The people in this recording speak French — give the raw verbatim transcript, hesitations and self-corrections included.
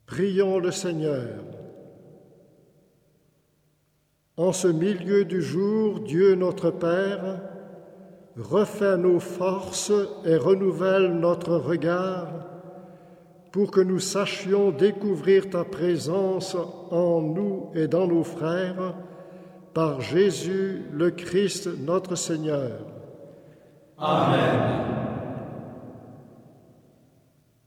Prions le Seigneur. En ce milieu du jour, Dieu notre Père, refais nos forces et renouvelle notre regard pour que nous sachions découvrir ta présence en nous et dans nos frères, par Jésus le Christ notre Seigneur. Amen.